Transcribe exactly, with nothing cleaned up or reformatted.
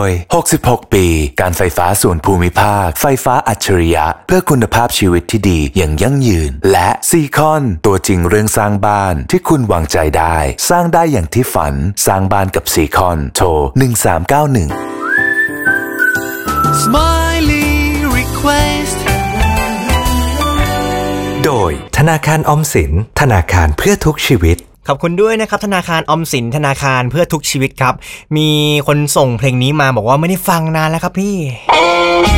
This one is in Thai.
ยหกสิบหกปีการไฟฟ้าส่วนภูมิภาคไฟฟ้าอัจฉริยะเพื่อคุณภาพชีวิตที่ดีอย่างยั่งยืนและซีคอนตัวจริงเรื่องสร้างบ้านที่คุณวางใจได้สร้างได้อย่างที่ฝันสร้างบ้านกับซีคอนโทรหนึ่งสามเก้าหนึ่ง Smiley Request โดยธนาคารออมสินธนาคารเพื่อทุกชีวิตขอบคุณด้วยนะครับธนาคารออมสินธนาคารเพื่อทุกชีวิตครับมีคนส่งเพลงนี้มาบอกว่าไม่ได้ฟังนานแล้วครับพี่